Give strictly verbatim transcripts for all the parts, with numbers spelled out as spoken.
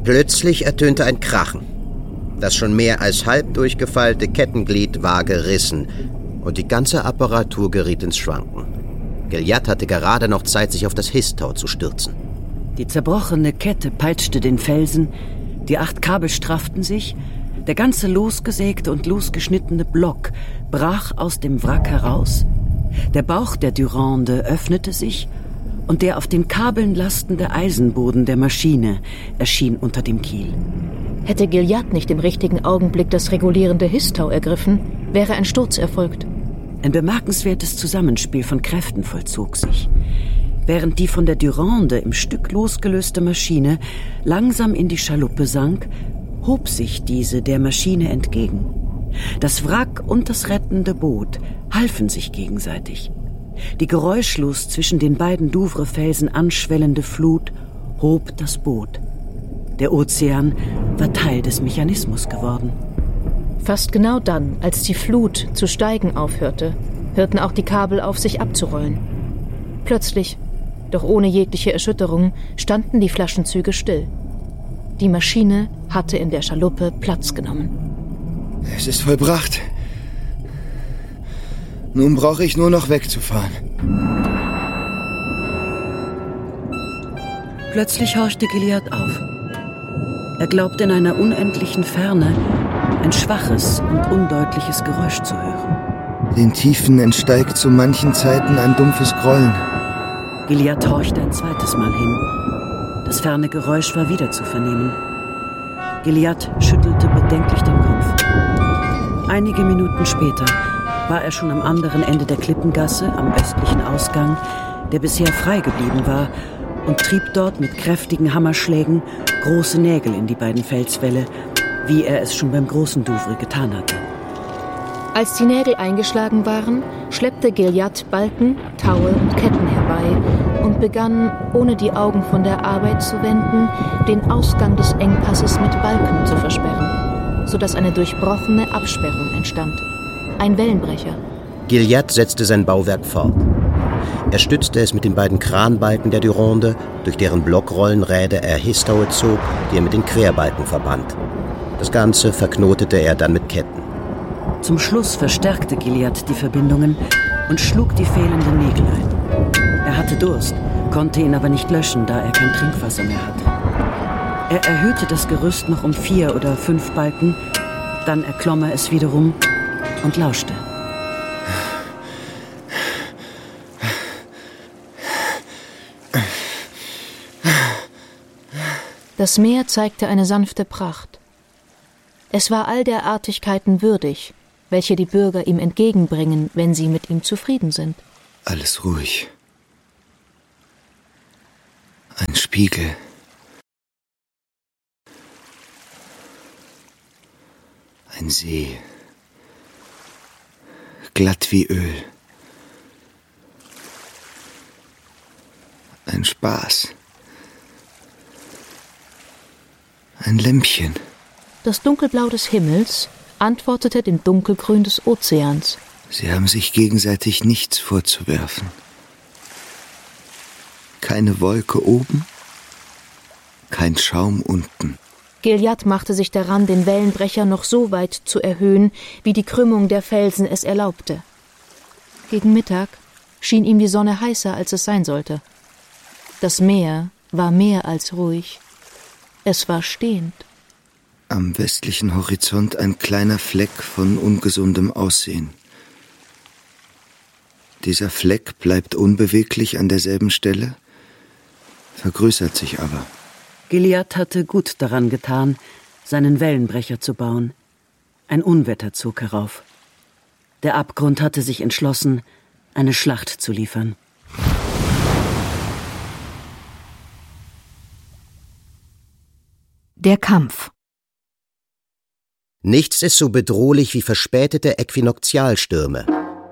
Plötzlich ertönte ein Krachen. Das schon mehr als halb durchgefeilte Kettenglied war gerissen und die ganze Apparatur geriet ins Schwanken. Gilliatt hatte gerade noch Zeit, sich auf das Histau zu stürzen. Die zerbrochene Kette peitschte den Felsen, die acht Kabel strafften sich, der ganze losgesägte und losgeschnittene Block brach aus dem Wrack heraus, der Bauch der Durande öffnete sich und der auf den Kabeln lastende Eisenboden der Maschine erschien unter dem Kiel. Hätte Gilliatt nicht im richtigen Augenblick das regulierende Histau ergriffen, wäre ein Sturz erfolgt. Ein bemerkenswertes Zusammenspiel von Kräften vollzog sich. Während die von der Durande im Stück losgelöste Maschine langsam in die Schaluppe sank, hob sich diese der Maschine entgegen. Das Wrack und das rettende Boot halfen sich gegenseitig. Die geräuschlos zwischen den beiden Douvres-Felsen anschwellende Flut hob das Boot. Der Ozean war Teil des Mechanismus geworden. Fast genau dann, als die Flut zu steigen aufhörte, hörten auch die Kabel auf, sich abzurollen. Plötzlich, doch ohne jegliche Erschütterung, standen die Flaschenzüge still. Die Maschine hatte in der Schaluppe Platz genommen. Es ist vollbracht. Nun brauche ich nur noch wegzufahren. Plötzlich horchte Gilliatt auf. Er glaubte in einer unendlichen Ferne ein schwaches und undeutliches Geräusch zu hören. Den Tiefen entsteigt zu manchen Zeiten ein dumpfes Grollen. Gilliatt horchte ein zweites Mal hin. Das ferne Geräusch war wieder zu vernehmen. Gilliatt schüttelte bedenklich den Kopf. Einige Minuten später war er schon am anderen Ende der Klippengasse, am östlichen Ausgang, der bisher frei geblieben war, und trieb dort mit kräftigen Hammerschlägen große Nägel in die beiden Felswälle, wie er es schon beim großen Douvre getan hatte. Als die Nägel eingeschlagen waren, schleppte Gilliatt Balken, Taue und Ketten herbei und begann, ohne die Augen von der Arbeit zu wenden, den Ausgang des Engpasses mit Balken zu versperren, sodass eine durchbrochene Absperrung entstand. Ein Wellenbrecher. Gilliatt setzte sein Bauwerk fort. Er stützte es mit den beiden Kranbalken der Durande, durch deren Blockrollenräder er Histaue zog, die er mit den Querbalken verband. Das Ganze verknotete er dann mit Ketten. Zum Schluss verstärkte Gilliatt die Verbindungen und schlug die fehlenden Nägel ein. Er hatte Durst, konnte ihn aber nicht löschen, da er kein Trinkwasser mehr hatte. Er erhöhte das Gerüst noch um vier oder fünf Balken, dann erklomm er es wiederum und lauschte. Das Meer zeigte eine sanfte Pracht. Es war all der Artigkeiten würdig, welche die Bürger ihm entgegenbringen, wenn sie mit ihm zufrieden sind. Alles ruhig. Ein Spiegel. Ein See. Glatt wie Öl. Ein Spaß. Ein Lämpchen. Das Dunkelblau des Himmels antwortete dem Dunkelgrün des Ozeans. Sie haben sich gegenseitig nichts vorzuwerfen. Keine Wolke oben, kein Schaum unten. Gilliatt machte sich daran, den Wellenbrecher noch so weit zu erhöhen, wie die Krümmung der Felsen es erlaubte. Gegen Mittag schien ihm die Sonne heißer, als es sein sollte. Das Meer war mehr als ruhig. Es war stehend. Am westlichen Horizont ein kleiner Fleck von ungesundem Aussehen. Dieser Fleck bleibt unbeweglich an derselben Stelle, vergrößert sich aber. Gilliatt hatte gut daran getan, seinen Wellenbrecher zu bauen. Ein Unwetter zog herauf. Der Abgrund hatte sich entschlossen, eine Schlacht zu liefern. Der Kampf. Nichts ist so bedrohlich wie verspätete Äquinoktialstürme.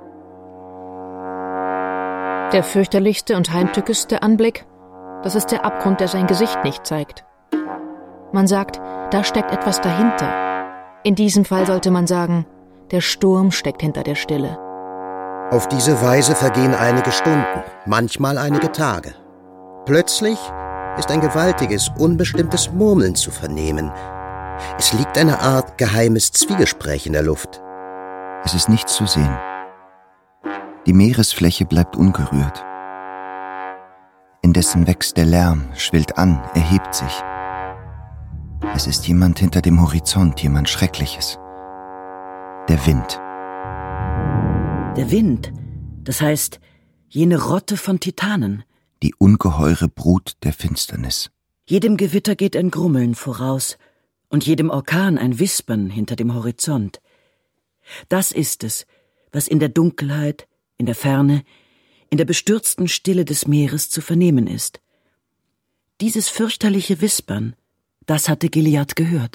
Der fürchterlichste und heimtückischste Anblick, das ist der Abgrund, der sein Gesicht nicht zeigt. Man sagt, da steckt etwas dahinter. In diesem Fall sollte man sagen, der Sturm steckt hinter der Stille. Auf diese Weise vergehen einige Stunden, manchmal einige Tage. Plötzlich ist ein gewaltiges, unbestimmtes Murmeln zu vernehmen. Es liegt eine Art geheimes Zwiegespräch in der Luft. Es ist nichts zu sehen. Die Meeresfläche bleibt ungerührt. Indessen wächst der Lärm, schwillt an, erhebt sich. Es ist jemand hinter dem Horizont, jemand Schreckliches. Der Wind. Der Wind, das heißt, jene Rotte von Titanen. Die ungeheure Brut der Finsternis. Jedem Gewitter geht ein Grummeln voraus und jedem Orkan ein Wispern hinter dem Horizont. Das ist es, was in der Dunkelheit, in der Ferne, in der bestürzten Stille des Meeres zu vernehmen ist. Dieses fürchterliche Wispern, das hatte Gilliatt gehört.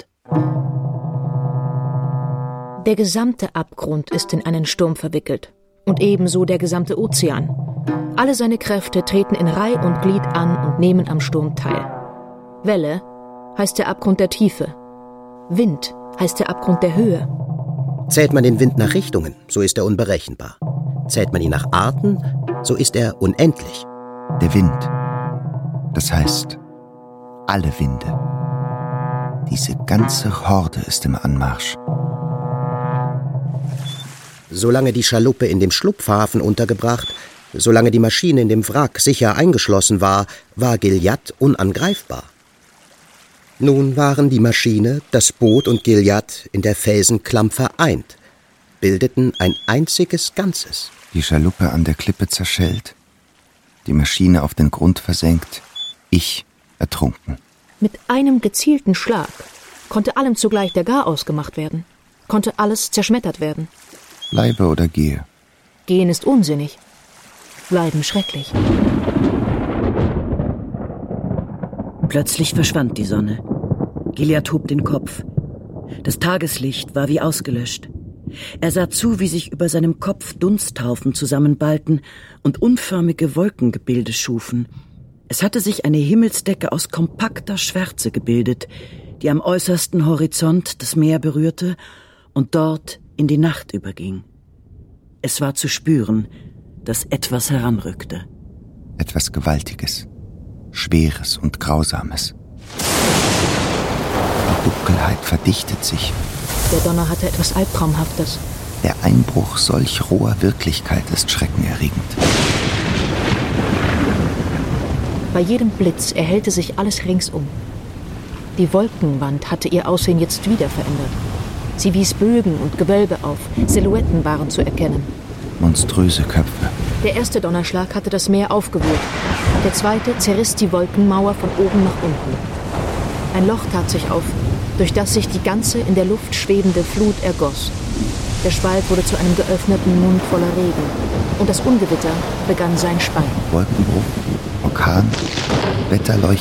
Der gesamte Abgrund ist in einen Sturm verwickelt und ebenso der gesamte Ozean. Alle seine Kräfte treten in Reih und Glied an und nehmen am Sturm teil. Welle heißt der Abgrund der Tiefe. Wind heißt der Abgrund der Höhe. Zählt man den Wind nach Richtungen, so ist er unberechenbar. Zählt man ihn nach Arten, so ist er unendlich. Der Wind, das heißt, alle Winde. Diese ganze Horde ist im Anmarsch. Solange die Schaluppe in dem Schlupfhafen untergebracht, solange die Maschine in dem Wrack sicher eingeschlossen war, war Gilliatt unangreifbar. Nun waren die Maschine, das Boot und Gilliatt in der Felsenklamm vereint, bildeten ein einziges Ganzes. Die Schaluppe an der Klippe zerschellt, die Maschine auf den Grund versenkt, ich ertrunken. Mit einem gezielten Schlag konnte allem zugleich der Garaus gemacht werden, konnte alles zerschmettert werden. Bleibe oder gehe. Gehen ist unsinnig, bleiben schrecklich. Plötzlich verschwand die Sonne. Gilliatt hob den Kopf. Das Tageslicht war wie ausgelöscht. Er sah zu, wie sich über seinem Kopf Dunsthaufen zusammenballten und unförmige Wolkengebilde schufen. Es hatte sich eine Himmelsdecke aus kompakter Schwärze gebildet, die am äußersten Horizont das Meer berührte und dort in die Nacht überging. Es war zu spüren, dass etwas heranrückte. Etwas Gewaltiges, Schweres und Grausames. Die Dunkelheit verdichtet sich. Der Donner hatte etwas Albtraumhaftes. Der Einbruch solch roher Wirklichkeit ist schreckenerregend. Bei jedem Blitz erhellte sich alles ringsum. Die Wolkenwand hatte ihr Aussehen jetzt wieder verändert. Sie wies Bögen und Gewölbe auf, Silhouetten waren zu erkennen. Monströse Köpfe. Der erste Donnerschlag hatte das Meer aufgewühlt. Der zweite zerriss die Wolkenmauer von oben nach unten. Ein Loch tat sich auf, durch das sich die ganze in der Luft schwebende Flut ergoss. Der Spalt wurde zu einem geöffneten Mund voller Regen. Und das Ungewitter begann sein Speien. Wolkenbruch, Orkan, Wetterleuchten.